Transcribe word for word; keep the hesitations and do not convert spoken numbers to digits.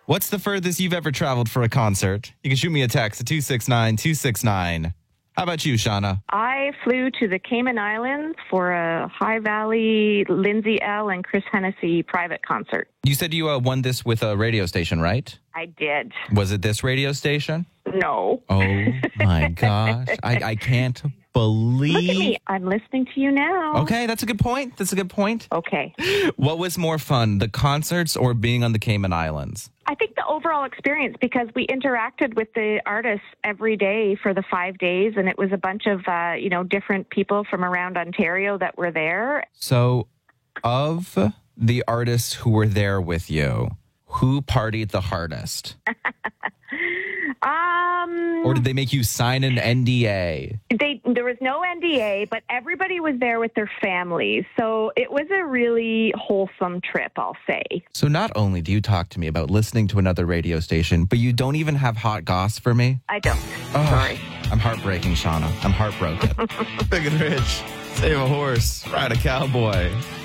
What's the furthest you've ever traveled for a concert? You can shoot me a text at two six nine two six nine. How about you, Shauna? I flew to the Cayman Islands for a High Valley, Lindsay L. and Chris Hennessy private concert. You said you uh, won this with a radio station, right? I did. Was it this radio station? No. Oh, my gosh. I, I can't believe... Look at me. I'm listening to you now. Okay, that's a good point. That's a good point. Okay. What was more fun, the concerts or being on the Cayman Islands? I think the overall experience, because we interacted with the artists every day for the five days, and it was a bunch of, uh, you know, different people from around Ontario that were there. So, of the artists who were there with you, who partied the hardest? um, Or did they make you sign an N D A? They there was no N D A, but everybody was there with their families. So it was a really wholesome trip, I'll say. So not only do you talk to me about listening to another radio station, but you don't even have hot goss for me? I don't. Oh, Sorry. I'm heartbreaking, Shauna. I'm heartbroken. Big and Rich. Save a horse. Ride a cowboy.